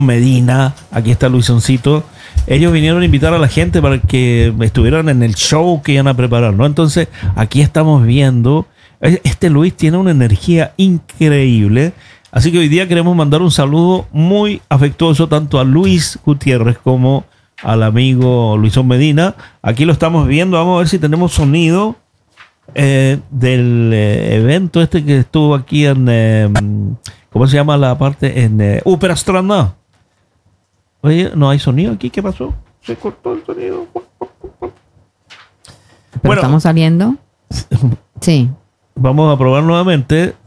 Medina, aquí está Luisoncito. Ellos vinieron a invitar a la gente para que estuvieran en el show que iban a preparar, ¿no? Entonces, aquí estamos viendo. Este Luis tiene una energía increíble. Así que hoy día queremos mandar un saludo muy afectuoso tanto a Luis Gutiérrez como al amigo Luisón Medina. Aquí lo estamos viendo. Vamos a ver si tenemos sonido del evento este que estuvo aquí en... ¿cómo se llama la parte? En Uperastrana. Oye, no hay sonido aquí. ¿Qué pasó? Se cortó el sonido. Pero bueno, estamos saliendo. Sí. Vamos a probar nuevamente.